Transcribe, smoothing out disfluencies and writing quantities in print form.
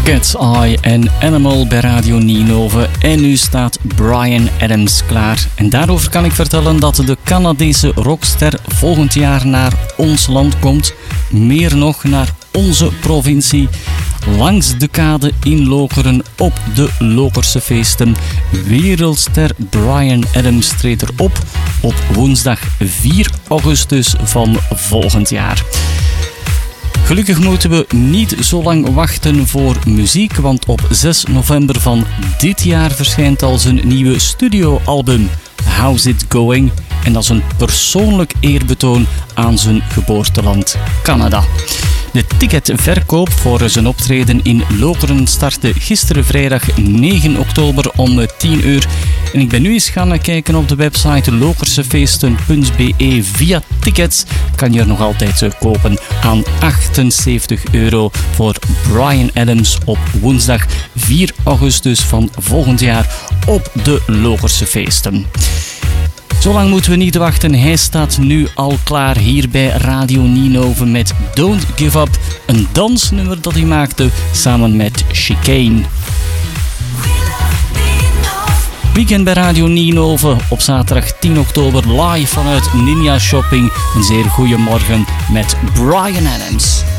Cat's Eye en Animal bij Radio Ninove. En nu staat Bryan Adams klaar. En daarover kan ik vertellen dat de Canadese rockster volgend jaar naar ons land komt. Meer nog naar onze provincie. Langs de kade in Lokeren op de Lokerse feesten. Wereldster Bryan Adams treedt erop op woensdag 4 augustus van volgend jaar. Gelukkig moeten we niet zo lang wachten voor muziek, want op 6 november van dit jaar verschijnt al zijn nieuwe studioalbum How's It Going? En dat is een persoonlijk eerbetoon aan zijn geboorteland Canada. De ticketverkoop voor zijn optreden in Lokeren startte gisteren vrijdag 9 oktober om 10 uur. En ik ben nu eens gaan kijken op de website lokersefeesten.be via tickets. Kan je er nog altijd kopen aan €78 voor Bryan Adams op woensdag 4 augustus van volgend jaar op de Lokerse feesten. Zo lang moeten we niet wachten, hij staat nu al klaar hier bij Radio Ninove met Don't Give Up, een dansnummer dat hij maakte samen met Chicane. Weekend bij Radio Ninove op zaterdag 10 oktober live vanuit Ninja Shopping. Een zeer goede morgen met Bryan Adams.